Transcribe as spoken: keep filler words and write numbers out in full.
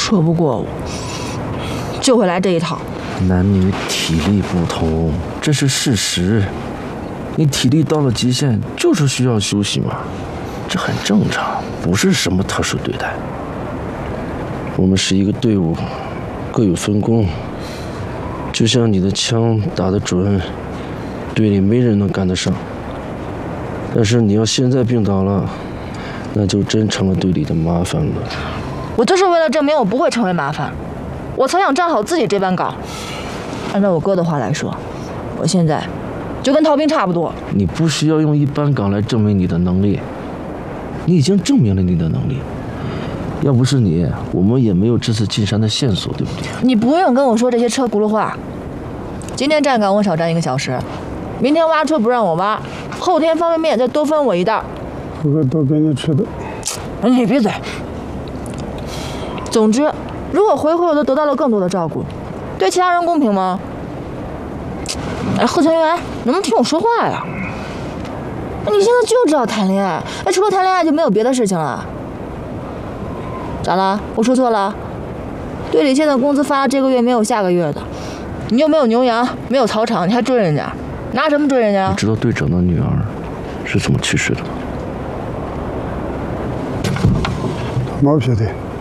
说不过我，就会来这一套。 男女体力不同，这是事实。你体力到了极限，就是需要休息嘛，这很正常，不是什么特殊对待。我们是一个队伍，各有分工。就像你的枪打得准，队里没人能赶得上。但是你要现在病倒了，那就真成了队里的麻烦了。 我就是为了证明我不会成为麻烦，我才想站好自己这班岗。按照我哥的话来说，我现在就跟逃兵差不多。 你不需要用一班岗来证明你的能力，你已经证明了你的能力。要不是你，我们也没有这次进山的线索，对不对？ 你不用跟我说这些车轱辘话。今天站岗我少站一个小时，明天挖车不让我挖，后天方便面再多分我一袋。 我会多给你吃的。 你闭嘴。总之，如果回回我都得到了更多的照顾，对其他人公平吗？哎，贺成元，能不能听我说话呀？你现在就知道谈恋爱，哎，除了谈恋爱就没有别的事情了。咋了？我说错了？队里现在工资发这个月没有下个月的，你又没有牛羊，没有草场，你还追人家，拿什么追人家？ 你知道队长的女儿是怎么去世的吗？ 毛皮的。